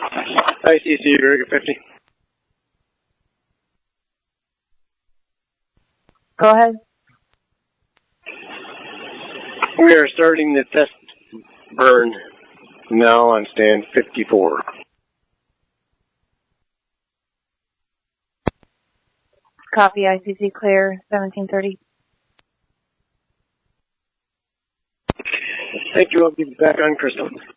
ICC, Rigger 50. Go ahead. We are starting the test burn now on stand 54. Copy, ICC clear, 1730. Thank you. I'll be back on Crystal.